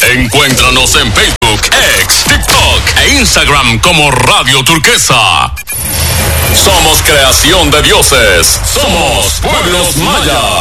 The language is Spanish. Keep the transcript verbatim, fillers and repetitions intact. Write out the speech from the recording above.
Encuéntranos en Facebook, X, TikTok e Instagram como Radio Turquesa. Somos creación de dioses. Somos Pueblos Mayas.